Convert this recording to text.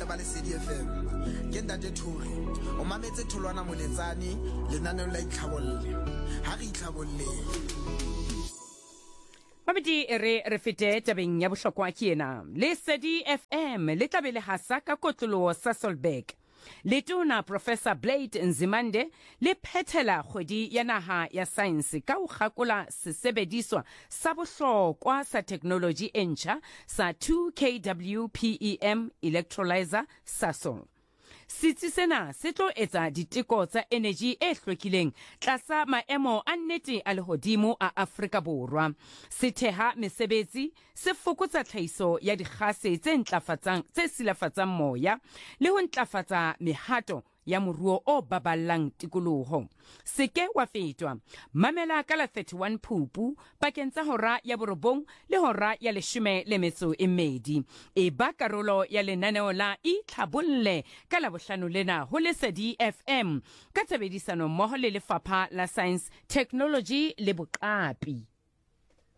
botle ba Lesedi FM. Ke Ntate Thuri. O mametse Tholwana Moletsane lenaneo la Itlhabolle. Ha re itlhabolle. Mabedi re fete tabeng ya bohlokwa ke ena. Lesedi FM le tla be le hasa ka kotloloho sa Solberg. Letona Professor Blade Nzimande le phethela kgwedi ya naha ya science ka ho kgakola sesebediswa sa bohlokwa sa technology entjha sa 2 kWPEM electrolyzer Sasol. Setsi sena se tlo etsa diteko tsa energy e hlwekileng tlasa maemo a nnete a lehodimo a Afrika Borwa. Se theha mesebetsi, se fokotsa tlhahiso ya dikgase tse silafatsang moya le ho ntlafatsa mehato ya moruo o baballang tikoloho. Seke wa fetwa. Mamela ka la 31 Phupu pakeng tsa hora ya borobong le hora ya 12. E ba karolo ya lenaneo la Itlhabolle ka la bohlano lena ho Lesedi FM ka tshebedisano mmoho le Lefapha la Science, Technology le Boqapi.